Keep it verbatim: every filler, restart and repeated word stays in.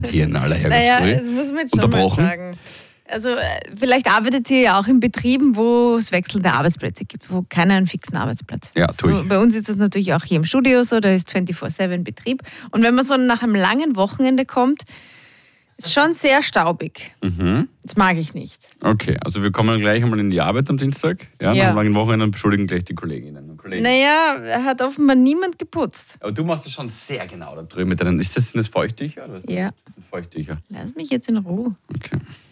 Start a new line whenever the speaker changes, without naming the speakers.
hier in aller
Naja,
Herrgottsfrüh?
das muss man jetzt schon mal
Unterbrochen?
sagen. Also äh, vielleicht arbeitet ihr ja auch in Betrieben, wo es wechselnde Arbeitsplätze gibt, wo keiner einen fixen Arbeitsplatz hat.
Ja, tue ich.
So, bei uns ist das natürlich auch hier im Studio so, da ist vierundzwanzig sieben Betrieb. Und wenn man so nach einem langen Wochenende kommt, ist schon sehr staubig.
Mhm.
Das mag ich nicht.
Okay, also wir kommen gleich einmal in die Arbeit am Dienstag. Ja,
Ja.
nach einem langen Wochenende und beschuldigen gleich die Kolleginnen und Kollegen.
Naja, hat offenbar niemand geputzt.
Aber du machst das schon sehr genau da drüben mit deinen. Ist das, sind das Feuchttücher? Oder was?
Ja.
Das sind Feuchttücher.
Lass mich jetzt in Ruhe.
Okay.